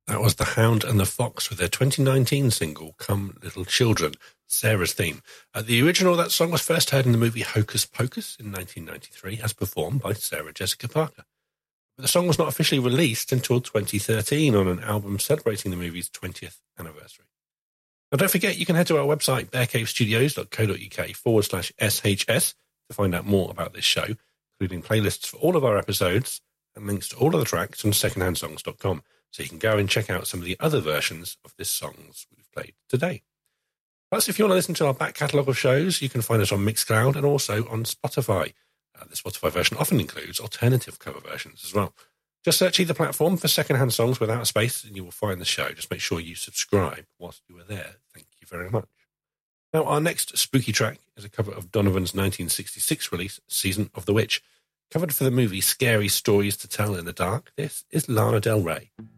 That was The Hound and the Fox with their 2019 single, Come Little Children, Sarah's theme. The original of that song was first heard in the movie Hocus Pocus in 1993, as performed by Sarah Jessica Parker. But the song was not officially released until 2013 on an album celebrating the movie's 20th anniversary. Now, don't forget, you can head to our website, bearcavestudios.co.uk/SHS, to find out more about this show, including playlists for all of our episodes and links to all of the tracks on secondhandsongs.com. So you can go and check out some of the other versions of this songs we've played today. Plus, if you want to listen to our back catalogue of shows, you can find us on Mixcloud and also on Spotify. The Spotify version often includes alternative cover versions as well. Just search either platform for Secondhand Songs without a space and you will find the show. Just make sure you subscribe whilst you are there. Thank you very much. Now, our next spooky track is a cover of Donovan's 1966 release, Season of the Witch. Covered for the movie Scary Stories to Tell in the Dark, this is Lana Del Rey.